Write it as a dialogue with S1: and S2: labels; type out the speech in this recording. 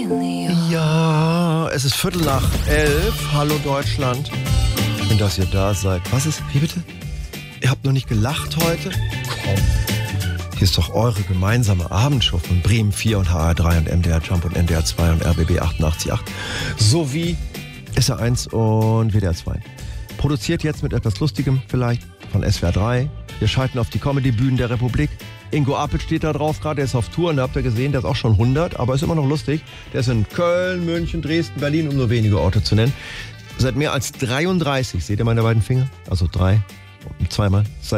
S1: Ja, es ist 11:15. Hallo Deutschland. Schön, dass ihr da seid. Was ist? Wie bitte? Ihr habt noch nicht gelacht heute? Komm. Hier ist doch eure gemeinsame Abendshow von Bremen 4 und HR3 und MDR Jump und NDR 2 und RBB 88.8 sowie SR1 und WDR 2. Produziert jetzt mit etwas Lustigem vielleicht von SWR 3. Wir schalten auf die Comedy-Bühnen der Republik. Ingo Appelt steht da drauf gerade, der ist auf Tour und da habt ihr gesehen, der ist auch schon 100, aber ist immer noch lustig. Der ist in Köln, München, Dresden, Berlin, um nur wenige Orte zu nennen. Seit mehr als 33, seht ihr meine beiden Finger? Also 3, zweimal.